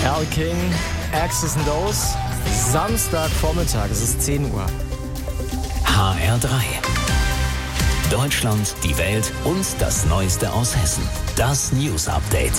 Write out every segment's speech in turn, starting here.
Al King, X's and O's, Samstagvormittag, es ist 10 Uhr. HR3. Deutschland, die Welt und das Neueste aus Hessen. Das News Update.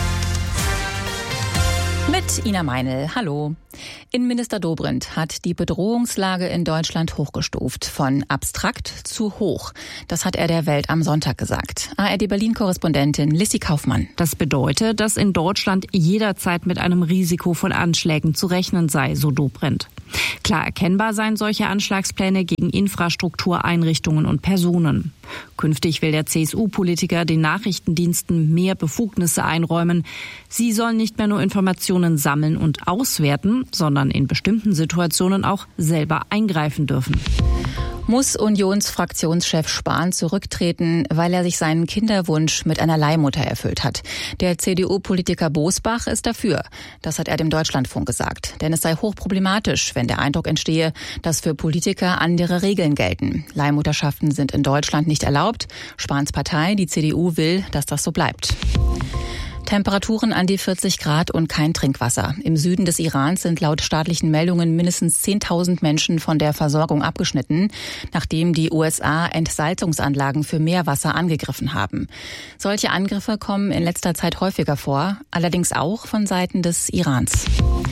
Mit Ina Meinl, hallo. Innenminister Dobrindt hat die Bedrohungslage in Deutschland hochgestuft. Von abstrakt zu hoch. Das hat er der Welt am Sonntag gesagt. ARD-Berlin-Korrespondentin Lissy Kaufmann. Das bedeutet, dass in Deutschland jederzeit mit einem Risiko von Anschlägen zu rechnen sei, so Dobrindt. Klar erkennbar seien solche Anschlagspläne gegen Infrastruktur, Einrichtungen und Personen. Künftig will der CSU-Politiker den Nachrichtendiensten mehr Befugnisse einräumen. Sie sollen nicht mehr nur Informationen sammeln und auswerten, sondern in bestimmten Situationen auch selber eingreifen dürfen. Muss Unionsfraktionschef Spahn zurücktreten, weil er sich seinen Kinderwunsch mit einer Leihmutter erfüllt hat. Der CDU-Politiker Bosbach ist dafür. Das hat er dem Deutschlandfunk gesagt. Denn es sei hochproblematisch, wenn der Eindruck entstehe, dass für Politiker andere Regeln gelten. Leihmutterschaften sind in Deutschland nicht erlaubt. Spahns Partei, die CDU, will, dass das so bleibt. Temperaturen an die 40 Grad und kein Trinkwasser. Im Süden des Irans sind laut staatlichen Meldungen mindestens 10.000 Menschen von der Versorgung abgeschnitten, nachdem die USA Entsalzungsanlagen für Meerwasser angegriffen haben. Solche Angriffe kommen in letzter Zeit häufiger vor, allerdings auch von Seiten des Irans.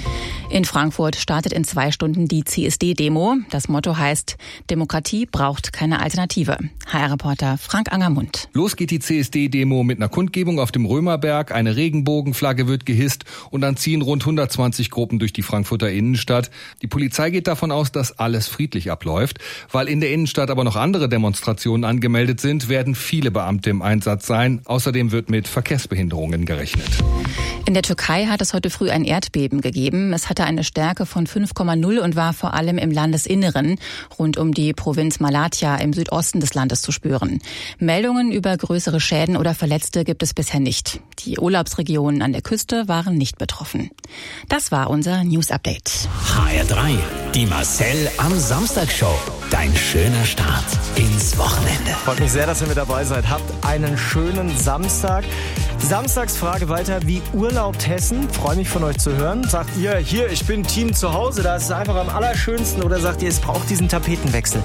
In Frankfurt startet in 2 Stunden die CSD-Demo. Das Motto heißt, Demokratie braucht keine Alternative. HR-Reporter Frank Angermund. Los geht die CSD-Demo mit einer Kundgebung auf dem Römerberg. Eine Regenbogenflagge wird gehisst und dann ziehen rund 120 Gruppen durch die Frankfurter Innenstadt. Die Polizei geht davon aus, dass alles friedlich abläuft. Weil in der Innenstadt aber noch andere Demonstrationen angemeldet sind, werden viele Beamte im Einsatz sein. Außerdem wird mit Verkehrsbehinderungen gerechnet. In der Türkei hat es heute früh ein Erdbeben gegeben. Es hatte eine Stärke von 5,0 und war vor allem im Landesinneren rund um die Provinz Malatya im Südosten des Landes zu spüren. Meldungen über größere Schäden oder Verletzte gibt es bisher nicht. Die Urlaubsregionen an der Küste waren nicht betroffen. Das war unser News Update. HR3, die Marcel am Samstag-Show. Dein schöner Start ins Wochenende. Freut mich sehr, dass ihr mit dabei seid. Habt einen schönen Samstag. Samstagsfrage weiter, wie urlaubt Hessen? Freue mich von euch zu hören. Sagt ihr, hier, ich bin Team zu Hause, da ist es einfach am allerschönsten, oder sagt ihr, es braucht diesen Tapetenwechsel?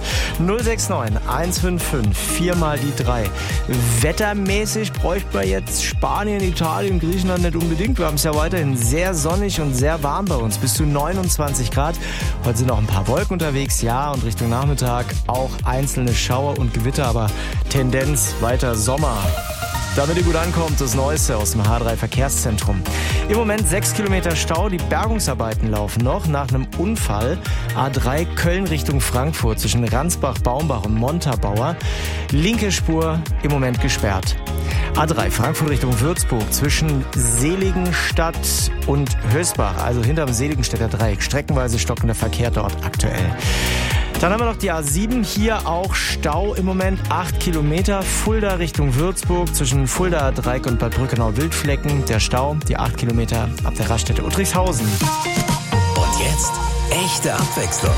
069 155 4 mal die 3. Wettermäßig bräuchte man jetzt Spanien, Italien, Griechenland nicht unbedingt. Wir haben es ja weiterhin sehr sonnig und sehr warm bei uns, bis zu 29 Grad. Heute sind noch ein paar Wolken unterwegs, ja, und Richtung Nachmittag auch einzelne Schauer und Gewitter, aber Tendenz weiter Sommer. Damit ihr gut ankommt, das Neueste aus dem H3 Verkehrszentrum. Im Moment 6 Kilometer Stau, die Bergungsarbeiten laufen noch nach einem Unfall. A3 Köln Richtung Frankfurt zwischen Ransbach, Baumbach und Montabaur. Linke Spur im Moment gesperrt. A3 Frankfurt Richtung Würzburg zwischen Seligenstadt und Hösbach, also hinterm Seligenstädter Dreieck. Streckenweise stockender Verkehr dort aktuell. Dann haben wir noch die A7, hier auch Stau im Moment, 8 Kilometer, Fulda Richtung Würzburg, zwischen Fulda, Dreieck und Bad Brückenau-Wildflecken. Der Stau, die 8 Kilometer ab der Raststätte Uttrichshausen. Und jetzt echte Abwechslung.